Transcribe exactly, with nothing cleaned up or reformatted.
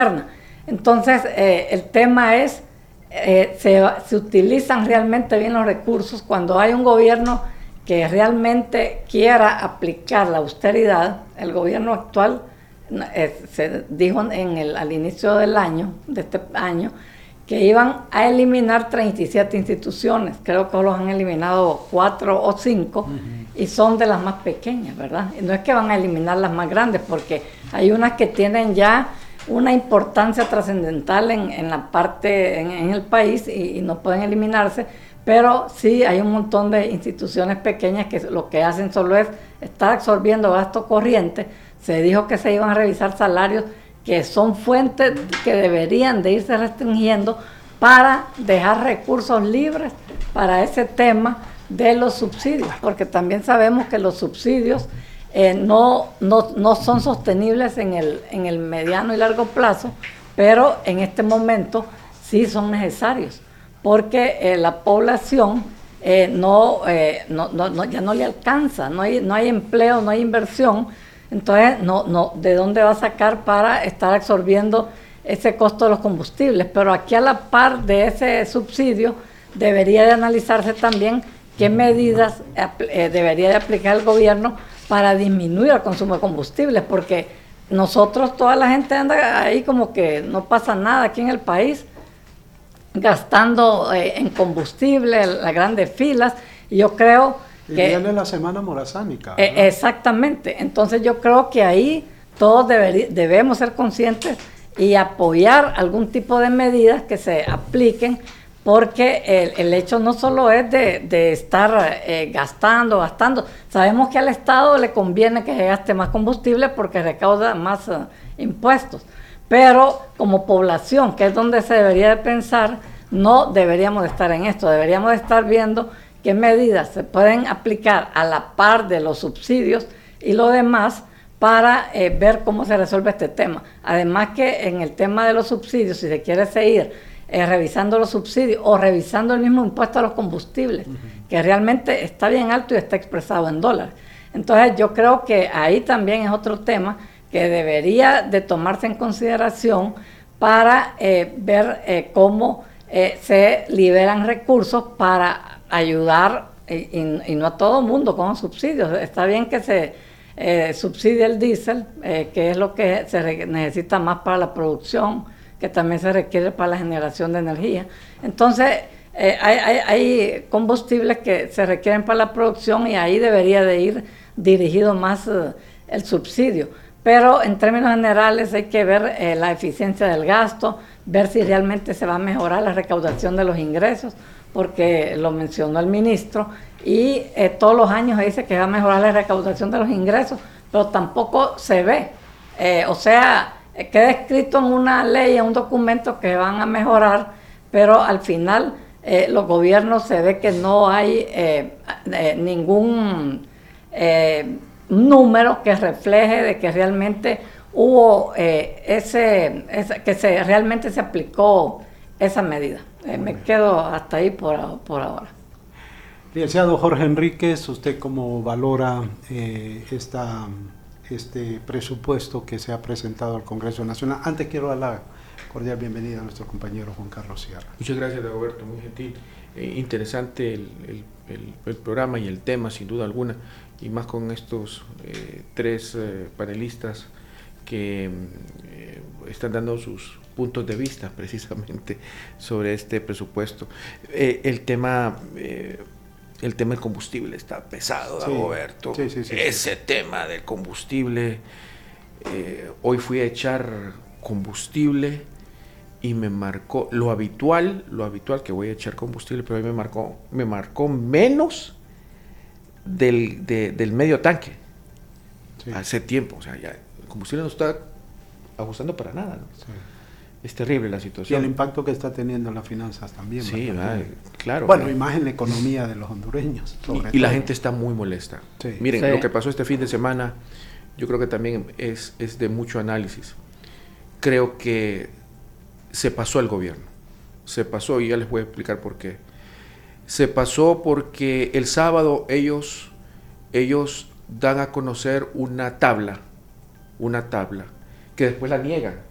Entonces, eh, el tema es, eh, se, se utilizan realmente bien los recursos cuando hay un gobierno que realmente quiera aplicar la austeridad. El gobierno actual eh, se dijo en el, al inicio del año, de este año, que iban a eliminar treinta y siete instituciones. Creo que los han eliminado cuatro o cinco, uh-huh. Y son de las más pequeñas, ¿verdad? Y no es que van a eliminar las más grandes, porque hay unas que tienen ya una importancia trascendental en, en la parte, en, en el país, y, y no pueden eliminarse, pero sí hay un montón de instituciones pequeñas que lo que hacen solo es estar absorbiendo gasto corriente. Se dijo que se iban a revisar salarios que son fuentes que deberían de irse restringiendo para dejar recursos libres para ese tema de los subsidios, porque también sabemos que los subsidios eh, no, no, no son sostenibles en el, en el mediano y largo plazo, pero en este momento sí son necesarios, porque eh, la población eh, no, eh, no, no, no, ya no le alcanza, no hay, no hay empleo, no hay inversión. Entonces, no, no, ¿de dónde va a sacar para estar absorbiendo ese costo de los combustibles? Pero aquí a la par de ese subsidio debería de analizarse también qué medidas eh, debería de aplicar el gobierno para disminuir el consumo de combustibles, porque nosotros, toda la gente anda ahí como que no pasa nada aquí en el país, gastando eh, en combustible, las grandes filas, y yo creo y que... viene la semana morazánica. Eh, exactamente, entonces yo creo que ahí todos deberí, debemos ser conscientes y apoyar algún tipo de medidas que se apliquen, porque el, el hecho no solo es de, de estar eh, gastando, gastando, sabemos que al Estado le conviene que se gaste más combustible porque recauda más uh, impuestos, pero como población, que es donde se debería de pensar, no deberíamos de estar en esto, deberíamos de estar viendo qué medidas se pueden aplicar a la par de los subsidios y lo demás para eh, ver cómo se resuelve este tema. Además que en el tema de los subsidios, si se quiere seguir eh, revisando los subsidios o revisando el mismo impuesto a los combustibles, uh-huh. que realmente está bien alto y está expresado en dólares. Entonces yo creo que ahí también es otro tema que debería de tomarse en consideración para eh, ver eh, cómo eh, se liberan recursos para ayudar, y, y, y no a todo mundo con subsidios. Está bien que se eh, subsidie el diésel, eh, que es lo que se re- necesita más para la producción, que también se requiere para la generación de energía. Entonces, eh, hay, hay, hay combustibles que se requieren para la producción y ahí debería de ir dirigido más uh, el subsidio. Pero en términos generales hay que ver eh, la eficiencia del gasto, ver si realmente se va a mejorar la recaudación de los ingresos, porque lo mencionó el ministro, y eh, todos los años dice que va a mejorar la recaudación de los ingresos, pero tampoco se ve. Eh, o sea, eh, queda escrito en una ley, en un documento que van a mejorar, pero al final eh, los gobiernos se ve que no hay eh, eh, ningún eh, número que refleje de que realmente hubo eh, ese, ese, que se realmente se aplicó esa medida. Eh, me quedo hasta ahí por, por ahora. Licenciado Jorge Enríquez, ¿usted cómo valora eh, esta, este presupuesto que se ha presentado al Congreso Nacional? Antes quiero dar la cordial bienvenida a nuestro compañero Juan Carlos Sierra. Muchas gracias, Dagoberto, muy gentil. Eh, interesante el, el, el, el programa y el tema, sin duda alguna, y más con estos eh, tres eh, panelistas que eh, están dando sus puntos de vista precisamente sobre este presupuesto. Eh, el tema eh, el tema del combustible está pesado, sí, Dagoberto. Sí, sí, sí, Ese sí. tema del combustible, eh, hoy fui a echar combustible y me marcó lo habitual, lo habitual que voy a echar combustible, pero hoy me marcó, me marcó menos del, de, del medio tanque. Sí. Hace tiempo, o sea, ya el combustible no está ajustando para nada, ¿no? Sí. Es terrible la situación. Y el impacto que está teniendo en las finanzas también. Sí, ¿verdad? Claro. Bueno, y más en la economía de los hondureños. Y, y la gente está muy molesta. Sí. Miren, sí. Lo que pasó este fin de semana, yo creo que también es, es de mucho análisis. Creo que se pasó el gobierno. Se pasó, y ya les voy a explicar por qué. Se pasó porque el sábado ellos, ellos dan a conocer una tabla, una tabla, que después la niegan.